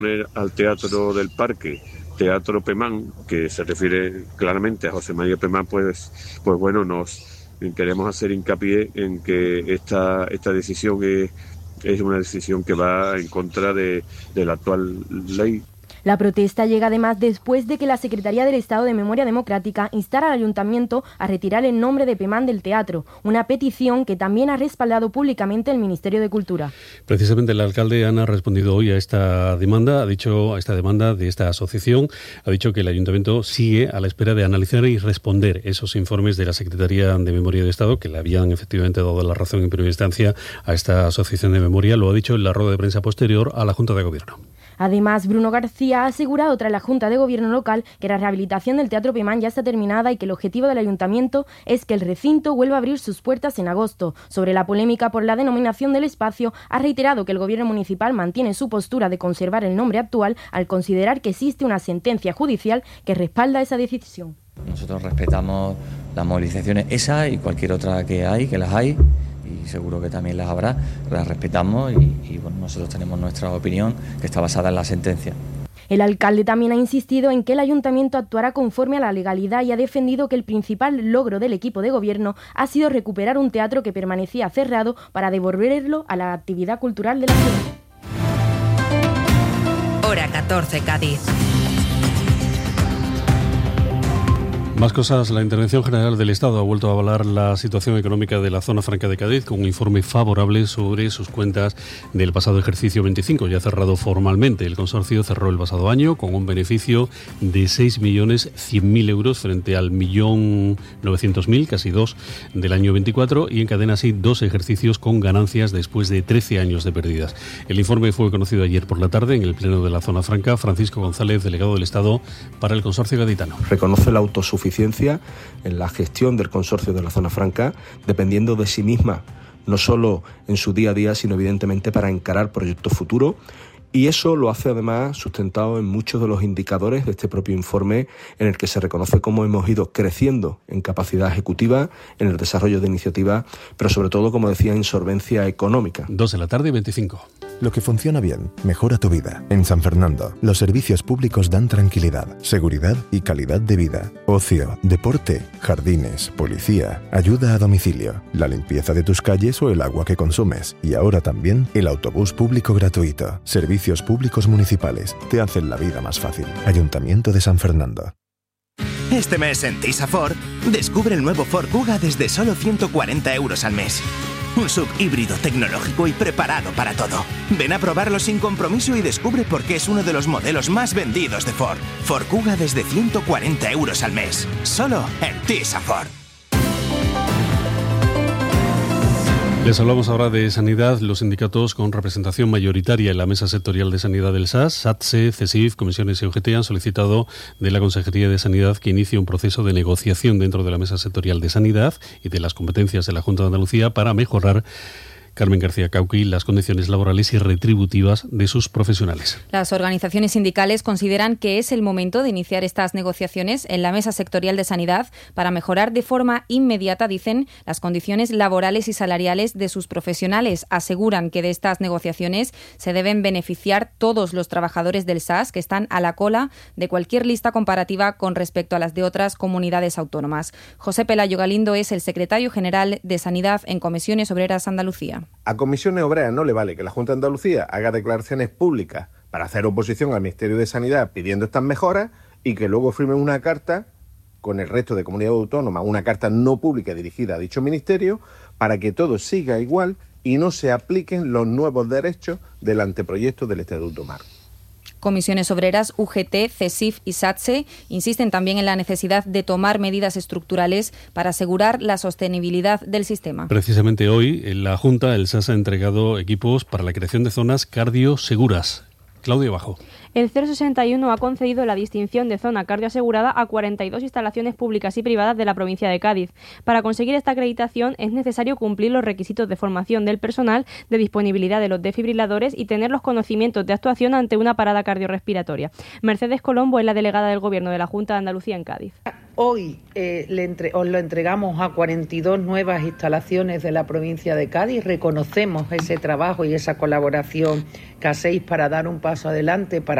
al Teatro del Parque, Teatro Pemán, que se refiere claramente a José María Pemán, pues bueno, nos queremos hacer hincapié en que esta decisión es una decisión que va en contra de la actual ley. La protesta llega además después de que la Secretaría del Estado de Memoria Democrática instara al Ayuntamiento a retirar el nombre de Pemán del teatro, una petición que también ha respaldado públicamente el Ministerio de Cultura. Precisamente el alcalde ha respondido hoy a esta demanda, de esta asociación, ha dicho que el Ayuntamiento sigue a la espera de analizar y responder esos informes de la Secretaría de Memoria de Estado, que le habían efectivamente dado la razón en primera instancia a esta asociación de memoria, lo ha dicho en la rueda de prensa posterior a la Junta de Gobierno. Además, Bruno García ha asegurado tras la Junta de Gobierno local que la rehabilitación del Teatro Pemán ya está terminada y que el objetivo del Ayuntamiento es que el recinto vuelva a abrir sus puertas en agosto. Sobre la polémica por la denominación del espacio, ha reiterado que el Gobierno municipal mantiene su postura de conservar el nombre actual al considerar que existe una sentencia judicial que respalda esa decisión. Nosotros respetamos las movilizaciones esa y cualquier otra que las hay. Y seguro que también las habrá, las respetamos y bueno, nosotros tenemos nuestra opinión que está basada en la sentencia. El alcalde también ha insistido en que el ayuntamiento actuará conforme a la legalidad y ha defendido que el principal logro del equipo de gobierno ha sido recuperar un teatro que permanecía cerrado para devolverlo a la actividad cultural de la ciudad. Hora 14, Cádiz. Más cosas. La Intervención General del Estado ha vuelto a avalar la situación económica de la zona franca de Cádiz con un informe favorable sobre sus cuentas del pasado ejercicio 25, ya cerrado formalmente. El consorcio cerró el pasado año con un beneficio de 6.100.000 euros frente al 1.900.000, casi 2, del año 24, y encadena así 2 ejercicios con ganancias después de 13 años de pérdidas. El informe fue conocido ayer por la tarde en el Pleno de la Zona Franca. Francisco González, delegado del Estado para el consorcio gaditano. Reconoce la autosuficiencia en la gestión del consorcio de la Zona Franca, dependiendo de sí misma, no solo en su día a día, sino evidentemente para encarar proyectos futuros. Y eso lo hace además sustentado en muchos de los indicadores de este propio informe, en el que se reconoce cómo hemos ido creciendo en capacidad ejecutiva, en el desarrollo de iniciativas, pero sobre todo, como decía, en solvencia económica. 2:25 p.m. Lo que funciona bien, mejora tu vida. En San Fernando, los servicios públicos dan tranquilidad, seguridad y calidad de vida. Ocio, deporte, jardines, policía, ayuda a domicilio, la limpieza de tus calles o el agua que consumes. Y ahora también el autobús público gratuito. Servicios públicos municipales te hacen la vida más fácil. Ayuntamiento de San Fernando. Este mes en Tisa Ford, descubre el nuevo Ford Kuga desde solo 140 euros al mes. Un sub híbrido tecnológico y preparado para todo. Ven a probarlo sin compromiso y descubre por qué es uno de los modelos más vendidos de Ford. Ford Kuga desde 140 euros al mes. Solo en Tisa Ford. Les hablamos ahora de sanidad. Los sindicatos con representación mayoritaria en la Mesa Sectorial de Sanidad del SAS, SATSE, CESIF, Comisiones y UGT han solicitado de la Consejería de Sanidad que inicie un proceso de negociación dentro de la Mesa Sectorial de Sanidad y de las competencias de la Junta de Andalucía para mejorar, Carmen García Cauqui, las condiciones laborales y retributivas de sus profesionales. Las organizaciones sindicales consideran que es el momento de iniciar estas negociaciones en la Mesa Sectorial de Sanidad para mejorar de forma inmediata, dicen, las condiciones laborales y salariales de sus profesionales. Aseguran que de estas negociaciones se deben beneficiar todos los trabajadores del SAS que están a la cola de cualquier lista comparativa con respecto a las de otras comunidades autónomas. José Pelayo Galindo es el secretario general de Sanidad en Comisiones Obreras Andalucía. A Comisiones Obreras no le vale que la Junta de Andalucía haga declaraciones públicas para hacer oposición al Ministerio de Sanidad pidiendo estas mejoras y que luego firmen una carta con el resto de comunidades autónomas, una carta no pública dirigida a dicho ministerio, para que todo siga igual y no se apliquen los nuevos derechos del anteproyecto del Estatuto Marco. Comisiones Obreras, UGT, CESIF y SATSE insisten también en la necesidad de tomar medidas estructurales para asegurar la sostenibilidad del sistema. Precisamente hoy, en la Junta, el SAS ha entregado equipos para la creación de zonas cardioseguras. Claudio Bajo. El 061 ha concedido la distinción de zona cardioasegurada a 42 instalaciones públicas y privadas de la provincia de Cádiz. Para conseguir esta acreditación es necesario cumplir los requisitos de formación del personal, de disponibilidad de los desfibriladores y tener los conocimientos de actuación ante una parada cardiorrespiratoria. Mercedes Colombo es la delegada del Gobierno de la Junta de Andalucía en Cádiz. Hoy os lo entregamos a 42 nuevas instalaciones de la provincia de Cádiz. Reconocemos ese trabajo y esa colaboración que hacéis para dar un paso adelante, para